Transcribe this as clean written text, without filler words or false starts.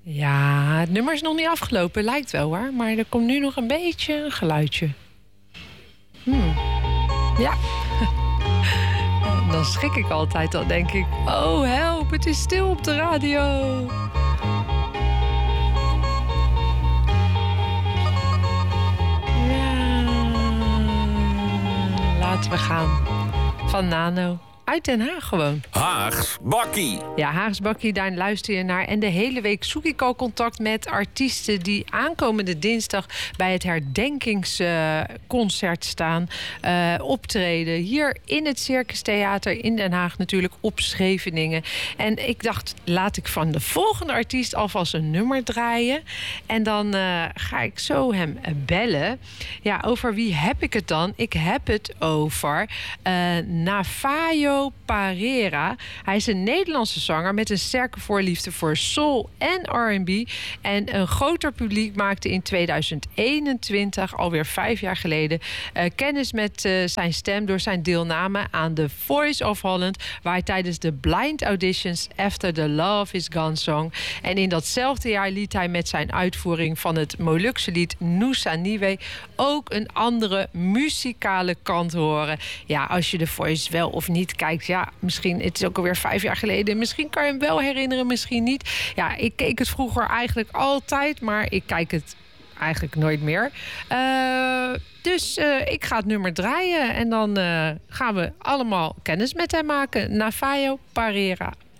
Ja, het nummer is nog niet afgelopen, lijkt wel hoor. Maar er komt nu nog een beetje een geluidje. Ja. Dan schrik ik altijd, dan denk ik... Oh, help, het is stil op de radio. Ja. Laten we gaan. Van Nano. Uit Den Haag gewoon. Haags Bakkie. Ja, Haags Bakkie, daar luister je naar. En de hele week zoek ik al contact met artiesten... die aankomende dinsdag bij het herdenkingsconcert staan. Optreden hier in het Circus Theater in Den Haag natuurlijk op Scheveningen. En ik dacht, laat ik van de volgende artiest alvast een nummer draaien. En dan ga ik zo hem bellen. Ja, over wie heb ik het dan? Ik heb het over Navajo Parera. Hij is een Nederlandse zanger met een sterke voorliefde voor soul en R&B. En een groter publiek maakte in 2021, alweer 5 jaar geleden, kennis met zijn stem door zijn deelname aan The Voice of Holland, waar hij tijdens de blind auditions After the Love is Gone song. En in datzelfde jaar liet hij met zijn uitvoering van het Molukse lied Nusa Niwe ook een andere muzikale kant horen. Ja, als je The Voice wel of niet kijkt, ja, misschien, het is ook alweer 5 jaar geleden. Misschien kan je hem wel herinneren, misschien niet. Ja, ik keek het vroeger eigenlijk altijd, maar ik kijk het eigenlijk nooit meer. Dus ik ga het nummer draaien en dan gaan we allemaal kennis met hem maken. Navajo Parera.